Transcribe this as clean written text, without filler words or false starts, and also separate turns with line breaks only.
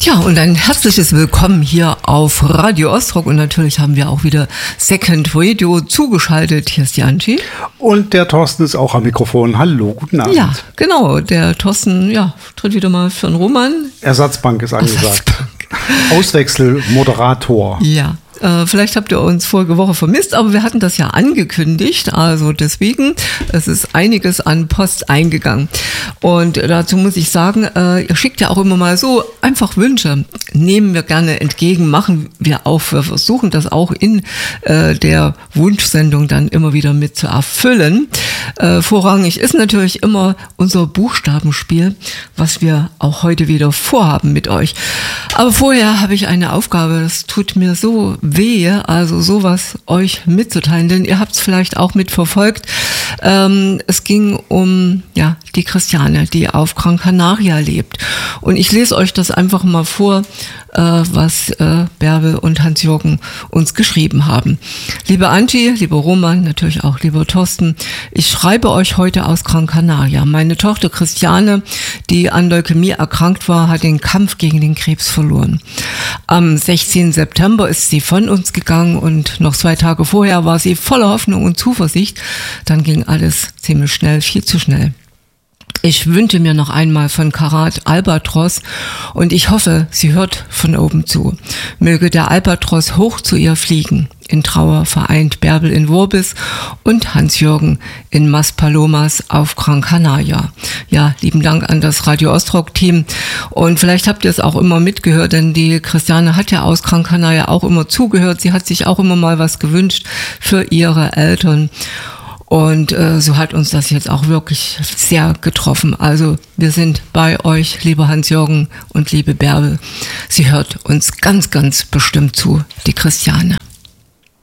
Ja, und ein herzliches Willkommen hier auf Radio Ostrock. Und natürlich haben wir auch wieder Second Radio zugeschaltet. Hier ist die Angie.
Und der Thorsten ist auch am Mikrofon. Hallo, guten Abend.
Ja, genau. Der Thorsten, tritt wieder mal für den Roman.
Ersatzbank ist angesagt. Auswechsel, Moderator.
Ja. Vielleicht habt ihr uns vorige Woche vermisst, aber wir hatten das ja angekündigt, also deswegen, es ist einiges an Post eingegangen. Und dazu muss ich sagen, ihr schickt ja auch immer mal so einfach Wünsche, nehmen wir gerne entgegen, machen wir auch, wir versuchen das auch in der Wunschsendung dann immer wieder mit zu erfüllen. Vorrangig ist natürlich immer unser Buchstabenspiel, was wir auch heute wieder vorhaben mit euch. Aber vorher habe ich eine Aufgabe, das tut mir so weh, also sowas euch mitzuteilen, denn ihr habt es vielleicht auch mitverfolgt. Es ging um die Christiane, die auf Gran Canaria lebt. Und ich lese euch das einfach mal vor, was Bärbel und Hans-Jürgen uns geschrieben haben. Liebe Angie, lieber Roman, natürlich auch lieber Thorsten, ich schreibe euch heute aus Gran Canaria. Meine Tochter Christiane, die an Leukämie erkrankt war, hat den Kampf gegen den Krebs verloren. Am 16. September ist sie von uns gegangen und noch 2 Tage vorher war sie voller Hoffnung und Zuversicht. Dann ging alles ziemlich schnell, viel zu schnell. Ich wünsche mir noch einmal von Karat Albatros und ich hoffe, sie hört von oben zu. Möge der Albatros hoch zu ihr fliegen. In Trauer vereint Bärbel in Worbis und Hans-Jürgen in Maspalomas auf Gran Canaria. Ja, lieben Dank an das Radio Ostrock-Team. Und vielleicht habt ihr es auch immer mitgehört, denn die Christiane hat ja aus Gran Canaria auch immer zugehört. Sie hat sich auch immer mal was gewünscht für ihre Eltern. Und so hat uns das jetzt auch wirklich sehr getroffen. Also wir sind bei euch, lieber Hans-Jürgen und liebe Bärbel. Sie hört uns ganz, ganz bestimmt zu, die Christiane.